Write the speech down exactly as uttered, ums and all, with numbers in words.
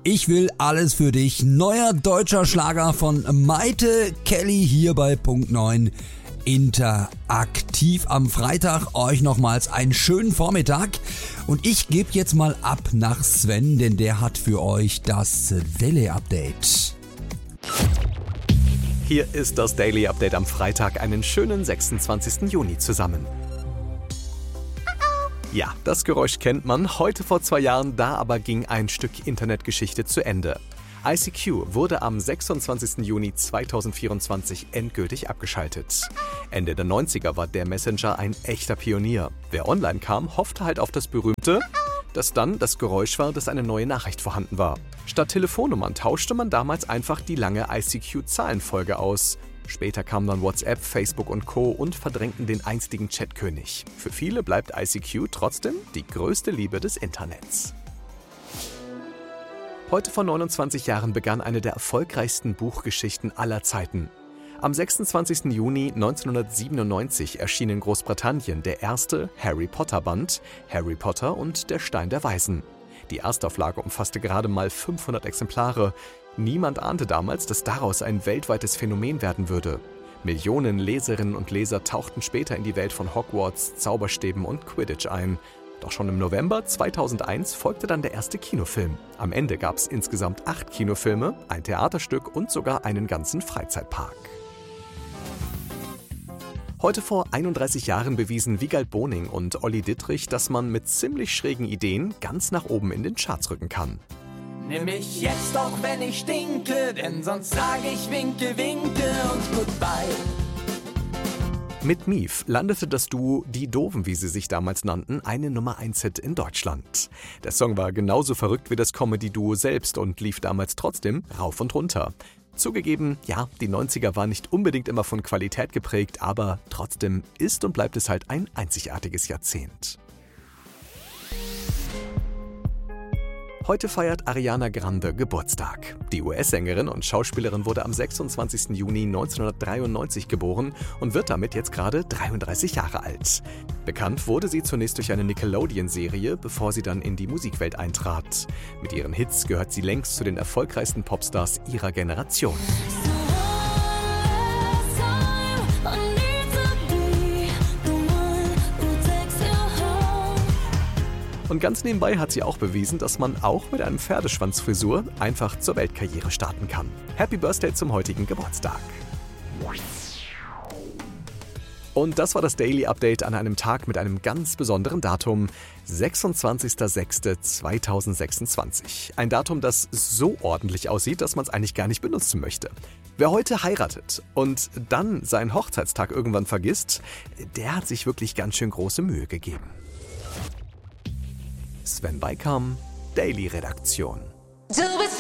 Ich will alles für dich. Neuer deutscher Schlager von Maite Kelly hier bei Punkt neun. Interaktiv am Freitag. Euch nochmals einen schönen Vormittag. Und ich gebe jetzt mal ab nach Sven, denn der hat für euch das Daily Update. Hier ist das Daily Update am Freitag, einen schönen sechsundzwanzigsten Juni zusammen. Ja, das Geräusch kennt man. Heute vor zwei Jahren, da aber ging ein Stück Internetgeschichte zu Ende. I C Q wurde am sechsundzwanzigsten Juni zweitausendvierundzwanzig endgültig abgeschaltet. Ende der neunziger war der Messenger ein echter Pionier. Wer online kam, hoffte halt auf das berühmte, das dann das Geräusch war, dass eine neue Nachricht vorhanden war. Statt Telefonnummern tauschte man damals einfach die lange I C Q-Zahlenfolge aus. Später kamen dann WhatsApp, Facebook und Co. und verdrängten den einstigen Chatkönig. Für viele bleibt I C Q trotzdem die größte Liebe des Internets. Heute vor neunundzwanzig Jahren begann eine der erfolgreichsten Buchgeschichten aller Zeiten. Am sechsundzwanzigsten Juni neunzehnhundertsiebenundneunzig erschien in Großbritannien der erste Harry Potter-Band, Harry Potter und der Stein der Weisen. Die Erstauflage umfasste gerade mal fünfhundert Exemplare. Niemand ahnte damals, dass daraus ein weltweites Phänomen werden würde. Millionen Leserinnen und Leser tauchten später in die Welt von Hogwarts, Zauberstäben und Quidditch ein. Doch schon im November zweitausendeins folgte dann der erste Kinofilm. Am Ende gab es insgesamt acht Kinofilme, ein Theaterstück und sogar einen ganzen Freizeitpark. Heute vor einunddreißig Jahren bewiesen Wiegald Boning und Olli Dittrich, dass man mit ziemlich schrägen Ideen ganz nach oben in den Charts rücken kann. Nimm mich jetzt, auch wenn ich stinke, denn sonst sage ich winke, winke und goodbye. Mit Mief landete das Duo Die Doofen, wie sie sich damals nannten, eine Nummer eins Hit in Deutschland. Der Song war genauso verrückt wie das Comedy-Duo selbst und lief damals trotzdem rauf und runter. Zugegeben, ja, die neunziger waren nicht unbedingt immer von Qualität geprägt, aber trotzdem ist und bleibt es halt ein einzigartiges Jahrzehnt. Heute feiert Ariana Grande Geburtstag. Die U S-Sängerin und Schauspielerin wurde am sechsundzwanzigsten Juni neunzehnhundertdreiundneunzig geboren und wird damit jetzt gerade dreiunddreißig Jahre alt. Bekannt wurde sie zunächst durch eine Nickelodeon-Serie, bevor sie dann in die Musikwelt eintrat. Mit ihren Hits gehört sie längst zu den erfolgreichsten Popstars ihrer Generation. Und ganz nebenbei hat sie auch bewiesen, dass man auch mit einem Pferdeschwanzfrisur einfach zur Weltkarriere starten kann. Happy Birthday zum heutigen Geburtstag. Und das war das Daily Update an einem Tag mit einem ganz besonderen Datum, sechsundzwanzigster sechster zweitausendsechsundzwanzig. Ein Datum, das so ordentlich aussieht, dass man es eigentlich gar nicht benutzen möchte. Wer heute heiratet und dann seinen Hochzeitstag irgendwann vergisst, der hat sich wirklich ganz schön große Mühe gegeben. Sven Beikam, Daily Redaktion. Du bist